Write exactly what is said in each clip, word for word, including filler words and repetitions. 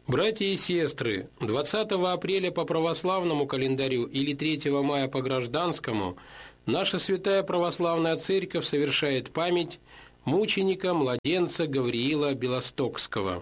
Братья и сестры, двадцатого апреля по православному календарю или третьего мая по гражданскому наша Святая Православная Церковь совершает память мученика-младенца Гавриила Белостокского.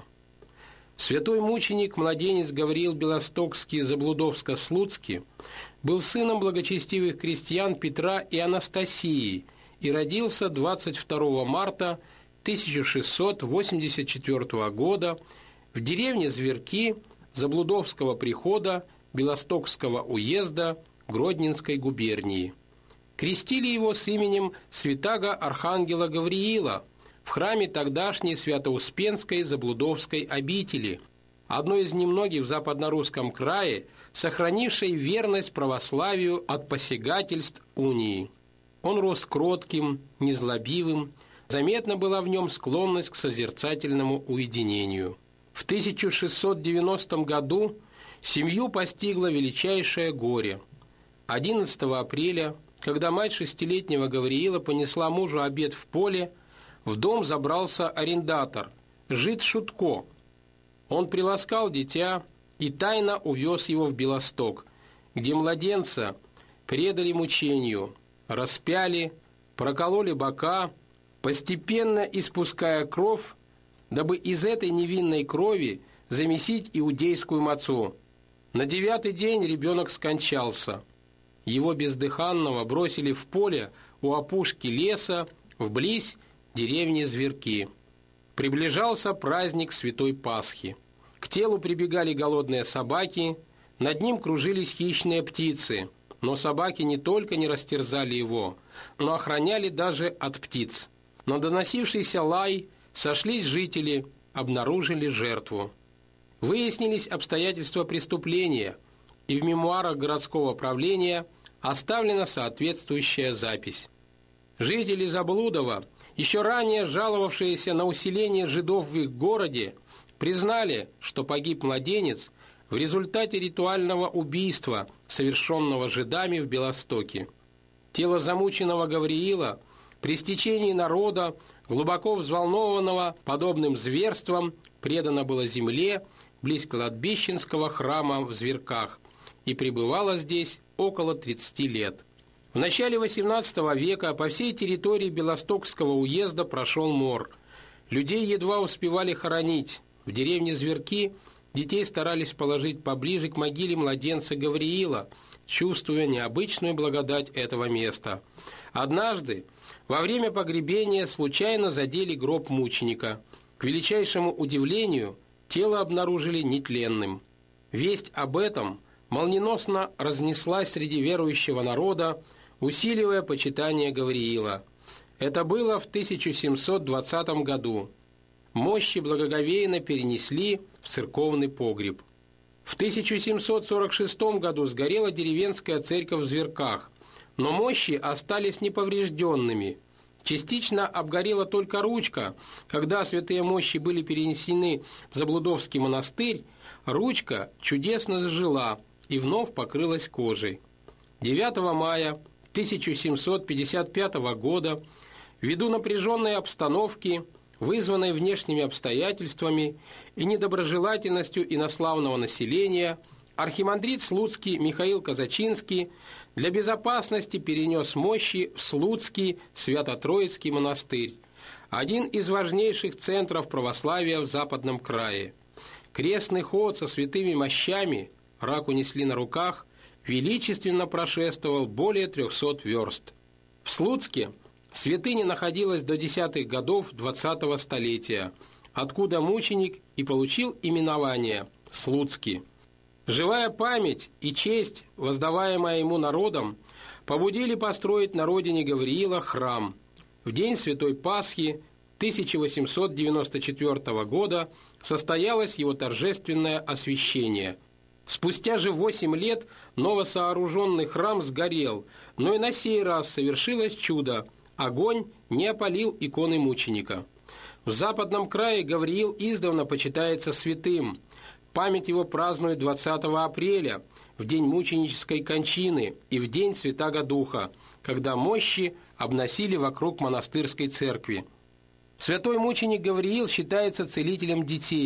Святой мученик-младенец Гавриил Белостокский Заблудовско-Слуцкий был сыном благочестивых крестьян Петра и Анастасии и родился двадцать второго марта тысяча шестьсот восемьдесят четвёртого года в деревне Зверки Заблудовского прихода Белостокского уезда Гродненской губернии. Крестили его с именем святаго Архангела Гавриила в храме тогдашней Свято-Успенской Заблудовской обители, одной из немногих в Западно-Русском крае, сохранившей верность православию от посягательств унии. Он рос кротким, незлобивым, заметна была в нем склонность к созерцательному уединению. В тысяча шестьсот девяностом году семью постигло величайшее горе. одиннадцатого апреля, когда мать шестилетнего Гавриила понесла мужу обед в поле, в дом забрался арендатор, жид Шутко. Он приласкал дитя и тайно увез его в Белосток, где младенца предали мучению, распяли, прокололи бока, постепенно испуская кровь, дабы из этой невинной крови замесить иудейскую мацу. На девятый день ребенок скончался. Его бездыханного бросили в поле у опушки леса, вблизь деревни Зверки. Приближался праздник Святой Пасхи. К телу прибегали голодные собаки, над ним кружились хищные птицы, но собаки не только не растерзали его, но охраняли даже от птиц. На доносившийся лай сошлись жители, обнаружили жертву. Выяснились обстоятельства преступления, и в мемуарах городского правления оставлена соответствующая запись. Жители Заблудова, еще ранее жаловавшиеся на усиление жидов в их городе, признали, что погиб младенец в результате ритуального убийства, совершенного жидами в Белостоке. Тело замученного Гавриила при стечении народа, глубоко взволнованного подобным зверством, предано было земле близ кладбищенского храма в Зверках и пребывало здесь около тридцати лет. В начале восемнадцатого века по всей территории Белостокского уезда прошел мор. Людей едва успевали хоронить. В деревне Зверки детей старались положить поближе к могиле младенца Гавриила, чувствуя необычную благодать этого места. Однажды во время погребения случайно задели гроб мученика. К величайшему удивлению, тело обнаружили нетленным. Весть об этом молниеносно разнеслась среди верующего народа, усиливая почитание Гавриила. Это было в тысяча семьсот двадцатом году. Мощи благоговейно перенесли в церковный погреб. В тысяча семьсот сорок шестом году сгорела деревенская церковь в Зверках, но мощи остались неповрежденными. Частично обгорела только ручка. Когда святые мощи были перенесены в Заблудовский монастырь, ручка чудесно зажила и вновь покрылась кожей. девятого мая тысяча семьсот пятьдесят пятого года, ввиду напряженной обстановки, вызванной внешними обстоятельствами и недоброжелательностью инославного населения, архимандрит Слуцкий Михаил Казачинский для безопасности перенес мощи в Слуцкий Свято-Троицкий монастырь, один из важнейших центров православия в Западном крае. Крестный ход со святыми мощами, раку несли на руках, величественно прошествовал более трехсот верст. В Слуцке святыня находилась до десятых годов двадцатого столетия, откуда мученик и получил именование Слуцкий. Живая память и честь, воздаваемая ему народом, побудили построить на родине Гавриила храм. В день Святой Пасхи тысяча восемьсот девяносто четвёртого года состоялось его торжественное освящение. Спустя же восемь лет новосооруженный храм сгорел, но и на сей раз совершилось чудо – огонь не опалил иконы мученика. В Западном крае Гавриил издавна почитается святым. Память его празднуют двадцатого апреля, в день мученической кончины и в день Святаго Духа, когда мощи обносили вокруг монастырской церкви. Святой мученик Гавриил считается целителем детей.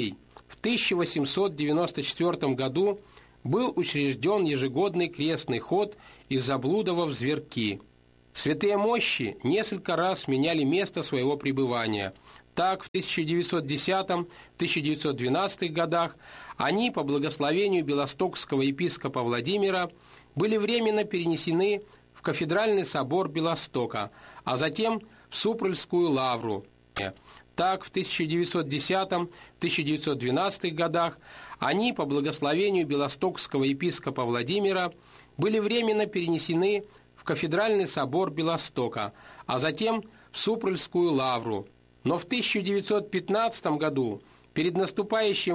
в тысяча восемьсот девяносто четвёртом году был учрежден ежегодный крестный ход из Заблудова в Зверки. Святые мощи несколько раз меняли место своего пребывания. Так, в тысяча девятьсот десятом — тысяча девятьсот двенадцатом годах они, по благословению белостокского епископа Владимира, были временно перенесены в кафедральный собор Белостока, а затем в Супрульскую лавру. Так, в тысяча девятьсот десятом — тысяча девятьсот двенадцатом годах они, по благословению белостокского епископа Владимира, были временно перенесены в кафедральный собор Белостока, а затем в Супрульскую лавру. Но в тысяча девятьсот пятнадцатом году, перед наступающим